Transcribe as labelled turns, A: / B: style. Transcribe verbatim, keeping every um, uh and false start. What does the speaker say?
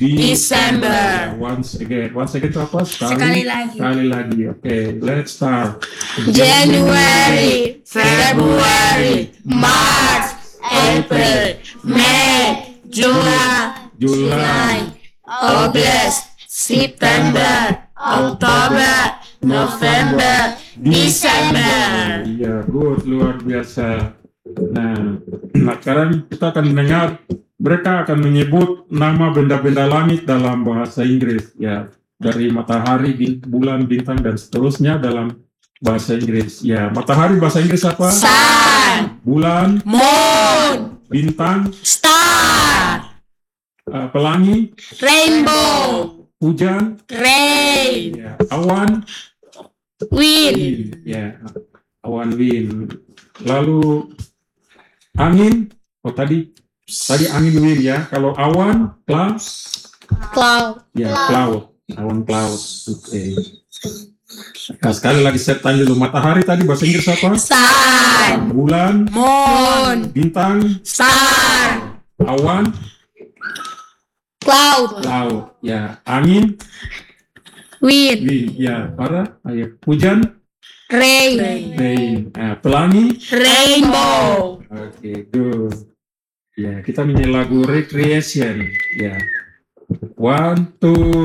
A: December.
B: Once again, once again itu apa?
A: Sekali lagi.
B: Sekali lagi. Oke, okay, let's start.
A: January, February, March, April, May, June, July, August, September, October, November, December.
B: Iya, good, luar biasa. Nah, nah sekarang kita akan mendengar mereka akan menyebut nama benda-benda langit dalam bahasa Inggris, ya, dari matahari, bulan, bintang dan seterusnya dalam bahasa Inggris. Ya, matahari bahasa Inggris apa?
A: Sun.
B: Bulan?
A: Moon.
B: Bintang?
A: Star.
B: Uh, pelangi?
A: Rainbow.
B: Hujan?
A: Rain.
B: Ya. Awan?
A: Wind.
B: Ya, awan, wind. Lalu angin? Oh tadi tadi angin, wind ya. Kalau awan, cloud?
A: Cloud.
B: Ya, cloud. Awan, cloud. Oke. Okay. Nah, sekali lagi saya tanya dulu, matahari tadi bahasa Inggris apa?
A: Sun.
B: Bulan?
A: Moon.
B: Bintang?
A: Star.
B: Awan?
A: Cloud.
B: Cloud. Ya, angin?
A: Wind.
B: Wind. Ya, para. Ayo, hujan?
A: Rain.
B: Rain. Nah, pelangi?
A: Rainbow.
B: Oke, okay, good. Ya, kita nyanyi lagu Recreation. Ya. One, two,